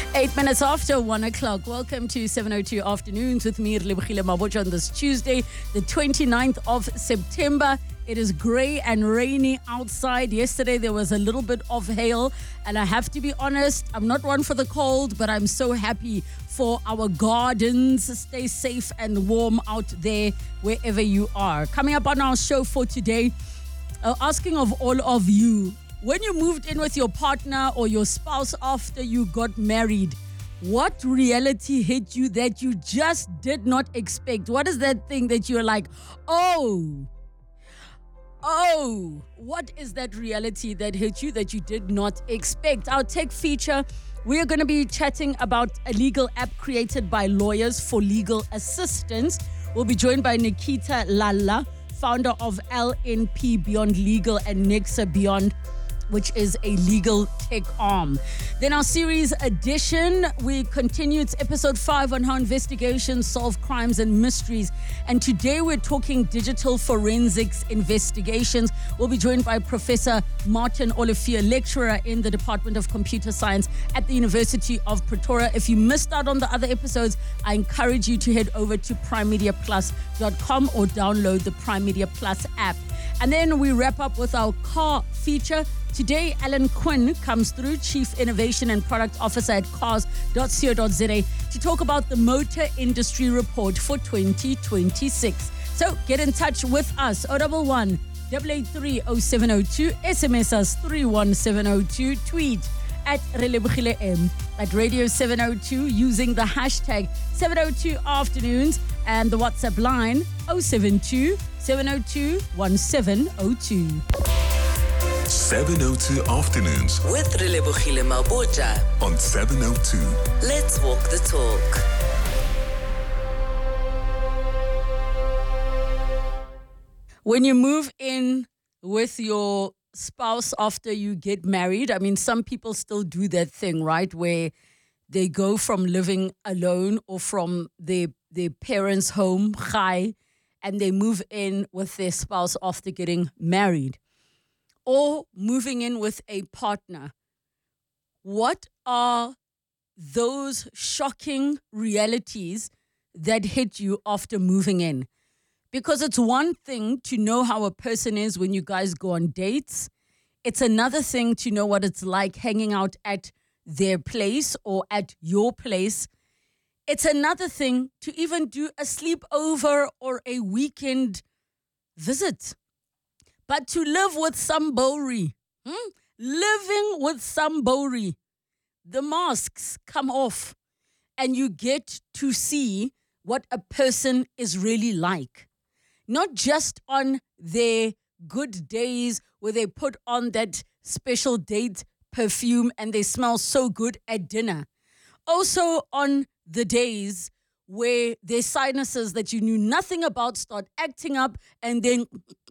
8 minutes after 1 o'clock. Welcome to 702 Afternoons with me, Relebogile Mabotja, on this Tuesday, the 29th of September. It is grey and rainy outside. Yesterday there was a little bit of hail, and I have to be honest, I'm not one for the cold, but I'm so happy for our gardens. Stay safe and warm out there wherever you are. Coming up on our show for today, asking of all of you, when you moved in with your partner or your spouse after you got married, what reality hit you that you just did not expect? What is that thing that you're like, oh, what is that reality that hit you that you did not expect? Our tech feature, we are going to be chatting about a legal app created by lawyers for legal assistance. We'll be joined by Nikita Lalla, founder of LNP Beyond Legal and Nexa Beyond, which is a legal tech arm. Then our series edition, we continue. It's episode 5 on how investigations solve crimes and mysteries. And today we're talking digital forensics investigations. We'll be joined by Professor Martin Olivier, lecturer in the Department of Computer Science at the University of Pretoria. If you missed out on the other episodes, I encourage you to head over to primemediaplus.com or download the Prime Media Plus app. And then we wrap up with our car feature. Today, Alan Quinn comes through, Chief Innovation and Product Officer at cars.co.za, to talk about the motor industry report for 2026. So get in touch with us, 011 883 0702, SMS us 31702, tweet at Relebogile M, at Radio 702 using the hashtag 702 Afternoons, and the WhatsApp line 072 702 1702. 702 Afternoons with Relebogile Mabotja on 702. Let's walk the talk. When you move in with your spouse after you get married, I mean, some people still do that thing, right? Where they go from living alone or from their parents' home, chai, and they move in with their spouse after getting married. Or moving in with a partner. What are those shocking realities that hit you after moving in? Because it's one thing to know how a person is when you guys go on dates. It's another thing to know what it's like hanging out at their place or at your place. It's another thing to even do a sleepover or a weekend visit. But to live with somebody, living with somebody, the masks come off and you get to see what a person is really like. Not just on their good days where they put on that special date perfume and they smell so good at dinner. Also on the days where their sinuses that you knew nothing about start acting up and then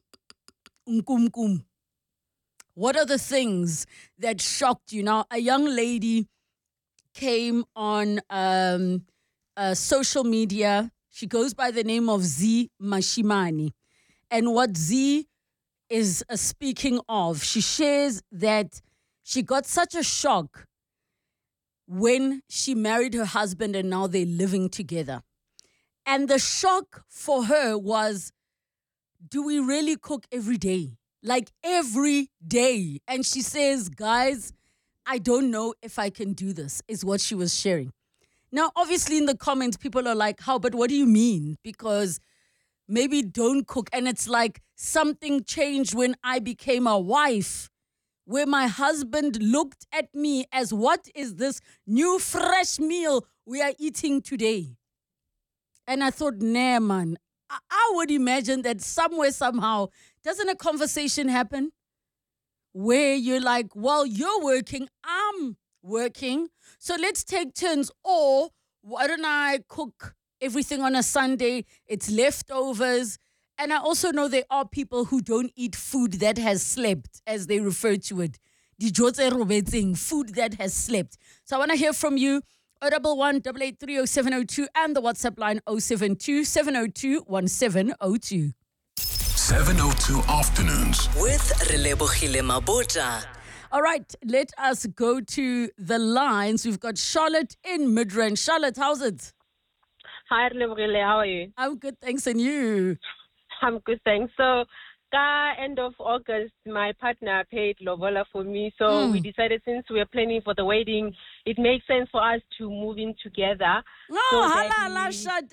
what are the things that shocked you? Now, a young lady came on social media. She goes by the name of Z Mashimani. And what Z is speaking of, she shares that she got such a shock when she married her husband and now they're living together. And the shock for her was, do we really cook every day? Like every day. And she says, guys, I don't know if I can do this, is what she was sharing. Now, obviously in the comments, people are like, how, but what do you mean? Because maybe don't cook. And it's like something changed when I became a wife, where my husband looked at me as, what is this new fresh meal we are eating today? And I thought, nah, man, I would imagine that somewhere, somehow, doesn't a conversation happen where you're like, well, you're working, I'm working, so let's take turns. Or why don't I cook everything on a Sunday? It's leftovers. And I also know there are people who don't eat food that has slept, as they refer to it. Dijo tse robetseng, food that has slept. So I want to hear from you. 011 883 0702 and the WhatsApp line 072 702 1702. 702 Afternoons with Relebogile Mabotja. All right, let us go to the lines. We've got Charlotte in Midrand. Charlotte, how's it? Hi, Lebohile. How are you? I'm good, thanks. And you? I'm good, thanks. So, end of August, my partner paid lobola for me. So we decided since we are planning for the wedding, it makes sense for us to move in together. Halala, shade.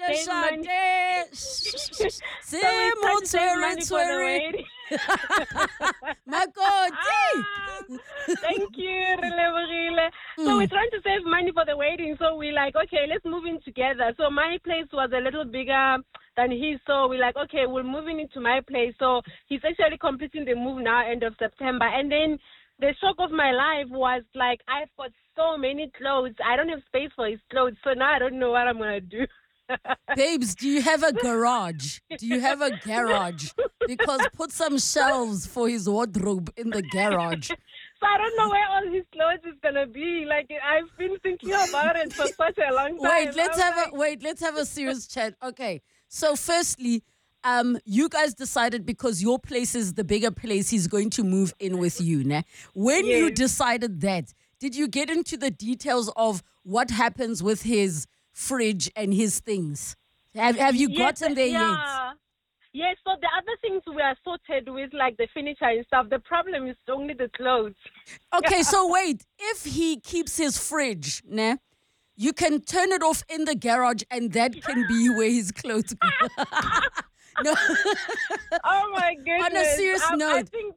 So we try to save money for the wedding. Thank you, Lebohile. So we're trying to save money for the wedding. So we're like, okay, let's move in together. So my place was a little bigger than his. So we're like, okay, we're moving into my place. So he's actually completing the move now, end of September. And then the shock of my life was like, I've got so many clothes. I don't have space for his clothes. So now I don't know what I'm going to do. Babes, do you have a garage? Do you have a garage? Because put some shelves for his wardrobe in the garage. So I don't know where all his clothes is gonna be. Like I've been thinking about it for such a long time. Let's have a serious chat. Okay. So firstly, you guys decided because your place is the bigger place, he's going to move in with you, né? When you decided that, did you get into the details of what happens with his fridge and his things? Have you gotten there yet? Yes, so the other things we are sorted with, like the furniture and stuff. The problem is only the clothes. Okay, so wait. If he keeps his fridge, né, you can turn it off in the garage and that can be where his clothes go. No. Oh, my goodness. On a serious note. I think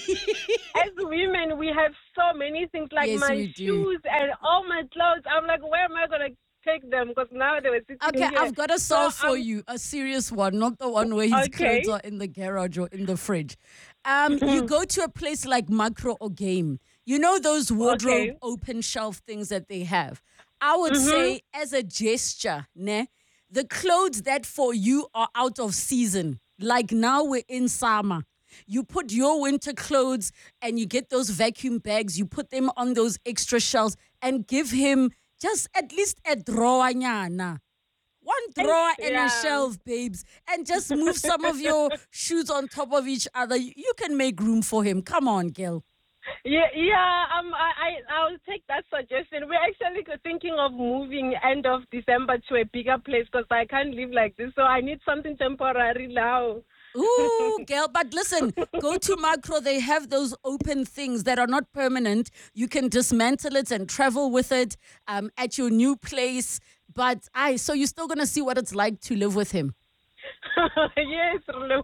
as women, we have so many things, like my shoes and all my clothes. I'm like, where am I going to take them? Because now they were sitting here. I've got a solve for you, a serious one, not the one where his clothes are in the garage or in the fridge. You go to a place like Makro or Game. You know those wardrobe open shelf things that they have? I would say as a gesture, ne, the clothes that for you are out of season, like now we're in summer. You put your winter clothes and you get those vacuum bags, you put them on those extra shelves and give him just at least a drawer, nyana. One drawer and a shelf, babes. And just move some of your shoes on top of each other. You can make room for him. Come on, girl. I'll take that suggestion. We're actually thinking of moving end of December to a bigger place because I can't live like this. So I need something temporary now. Ooh, girl, but listen, go to Makro. They have those open things that are not permanent. You can dismantle it and travel with it at your new place. But so you're still going to see what it's like to live with him. Yes.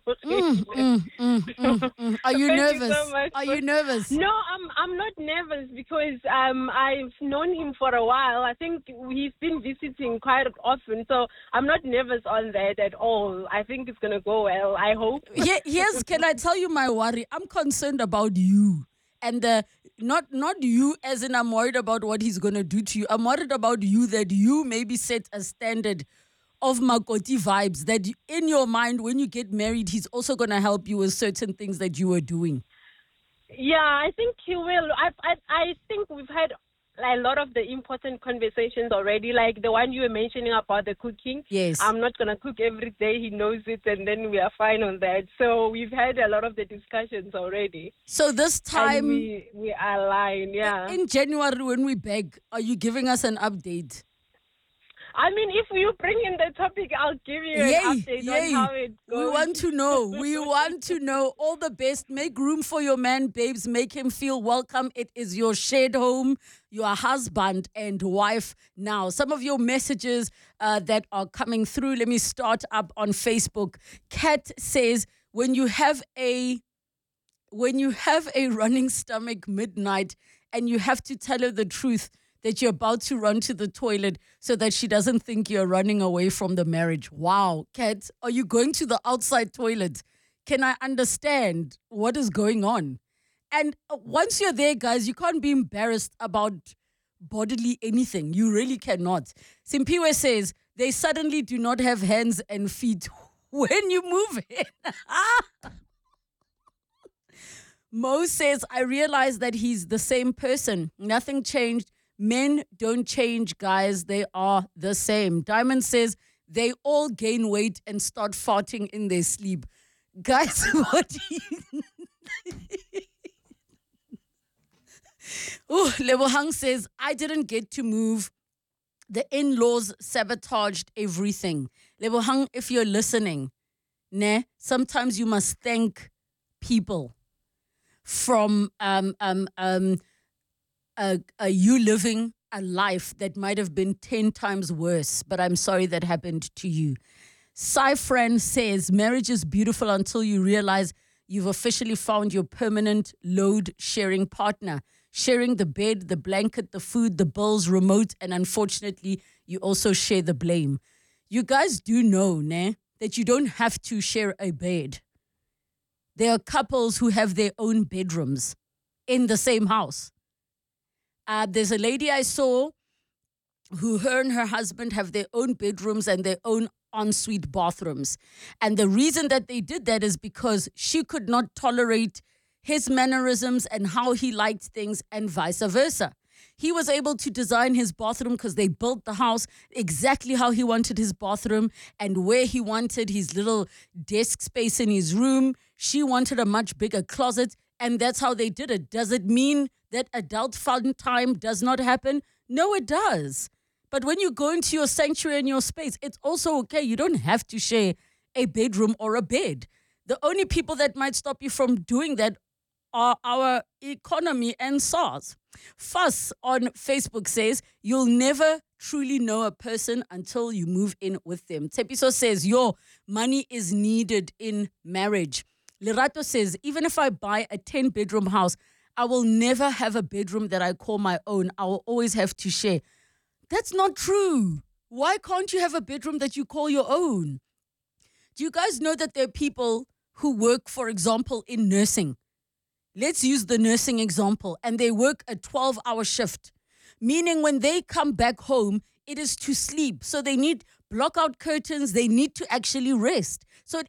Are you nervous? You so much. Are you nervous? No, I'm not nervous because I've known him for a while. I think he's been visiting quite often, so I'm not nervous on that at all. I think it's gonna go well. I hope. Yes. Can I tell you my worry? I'm concerned about you, and not you as in I'm worried about what he's gonna do to you. I'm worried about you that you maybe set a standard of Makoti vibes that in your mind, when you get married, he's also going to help you with certain things that you were doing. Yeah, I think he will. I think we've had a lot of the important conversations already, like the one you were mentioning about the cooking. Yes. I'm not going to cook every day. He knows it, and then we are fine on that. So we've had a lot of the discussions already. So this time... And we are aligned, yeah. In January, when we beg, are you giving us an update? I mean, if you bring in the topic, I'll give you an update on how it goes. We want to know. We want to know. All the best. Make room for your man, babes. Make him feel welcome. It is your shared home, your husband and wife now. Some of your messages that are coming through. Let me start up on Facebook. Kat says, when you have a running stomach midnight and you have to tell her the truth, that you're about to run to the toilet so that she doesn't think you're running away from the marriage. Wow, Kat, are you going to the outside toilet? Can I understand what is going on? And once you're there, guys, you can't be embarrassed about bodily anything. You really cannot. Simpiwe says, they suddenly do not have hands and feet when you move in. Mo says, I realize that he's the same person. Nothing changed. Men don't change, guys. They are the same. Diamond says they all gain weight and start farting in their sleep. Guys, what do you... Lebohang says, I didn't get to move. The in-laws sabotaged everything. Lebohang, if you're listening, sometimes you must thank people from you living a life that might have been 10 times worse, but I'm sorry that happened to you. Cyfran says, marriage is beautiful until you realize you've officially found your permanent load-sharing partner, sharing the bed, the blanket, the food, the bills, remote, and unfortunately, you also share the blame. You guys do know, that you don't have to share a bed. There are couples who have their own bedrooms in the same house. There's a lady I saw who her and her husband have their own bedrooms and their own ensuite bathrooms. And the reason that they did that is because she could not tolerate his mannerisms and how he liked things and vice versa. He was able to design his bathroom because they built the house exactly how he wanted his bathroom and where he wanted his little desk space in his room. She wanted a much bigger closet, and that's how they did it. Does it mean that adult fun time does not happen? No, it does. But when you go into your sanctuary and your space, it's also okay. You don't have to share a bedroom or a bed. The only people that might stop you from doing that are our economy and SARS. Fuss on Facebook says, you'll never truly know a person until you move in with them. Tepiso says, your money is needed in marriage. Lerato says, even if I buy a 10-bedroom house, I will never have a bedroom that I call my own. I will always have to share. That's not true. Why can't you have a bedroom that you call your own? Do you guys know that there are people who work, for example, in nursing? Let's use the nursing example. And they work a 12-hour shift, meaning when they come back home, it is to sleep. So they need block-out curtains. They need to actually rest. So it